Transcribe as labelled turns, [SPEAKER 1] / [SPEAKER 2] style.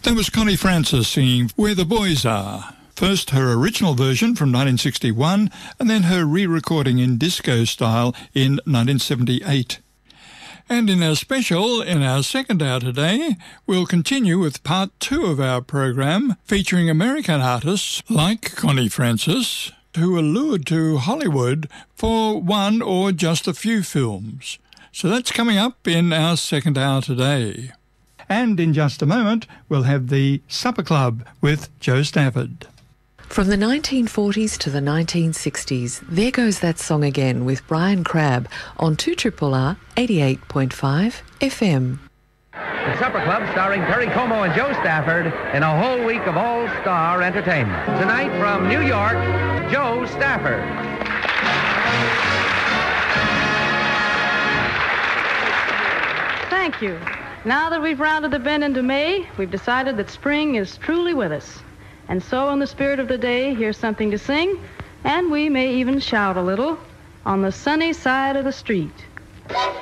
[SPEAKER 1] That was Connie Francis singing Where the Boys Are. First her original version from 1961 and then her re-recording in disco style in 1978. And in our special, in our second hour today, we'll continue with part 2 of our program featuring American artists like Connie Francis who were lured to Hollywood for one or just a few films. So that's coming up in our second hour today. And in just a moment, we'll have the Supper Club with Joe Stafford.
[SPEAKER 2] From the 1940s to the 1960s, there goes that song again with Brian Crabb on 2RRR 88.5 FM.
[SPEAKER 3] The Supper Club starring Perry Como and Joe Stafford in a whole week of all-star entertainment. Tonight from New York, Joe Stafford.
[SPEAKER 4] Thank you. Now that we've rounded the bend into May, we've decided that spring is truly with us. And so, in the spirit of the day, here's something to sing, and we may even shout a little, on the sunny side of the street.